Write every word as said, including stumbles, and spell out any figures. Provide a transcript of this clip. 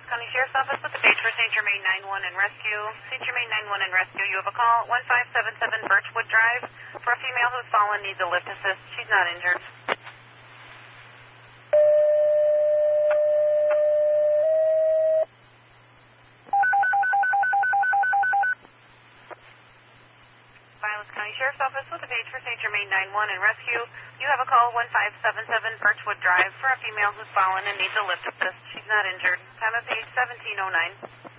Vilas County Sheriff's Office with the page for Saint Germain nine one and Rescue. Saint Germain nine one and Rescue, you have a call, one five seven seven Birchwood Drive, for a female who's fallen, needs a lift assist. She's not injured. Vilas County Sheriff's Office with the page for Saint Germain nine one and Rescue. You have a call, one five seven seven Birchwood Drive, for a female who's fallen and needs a lift assist. She's not injured. Time of page seventeen oh nine.